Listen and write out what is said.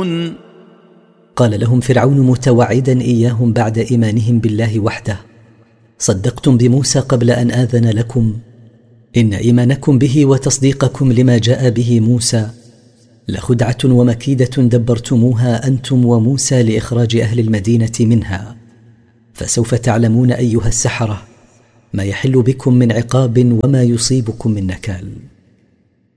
تعملون؟ قال لهم فرعون متوعدا إياهم بعد إيمانهم بالله وحده: صدقتم بموسى قبل أن آذن لكم، إن إيمانكم به وتصديقكم لما جاء به موسى لخدعة ومكيدة دبرتموها أنتم وموسى لإخراج أهل المدينة منها، فسوف تعلمون أيها السحرة ما يحل بكم من عقاب وما يصيبكم من نكال.